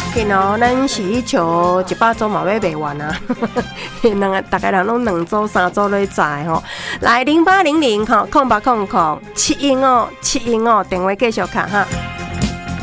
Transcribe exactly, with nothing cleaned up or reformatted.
紧哦，咱是迄像一百组嘛要卖完啊，两个大概人拢两组三组咧载吼。来零八零零吼，空八空空七英哦七英哦，电话继续卡哈。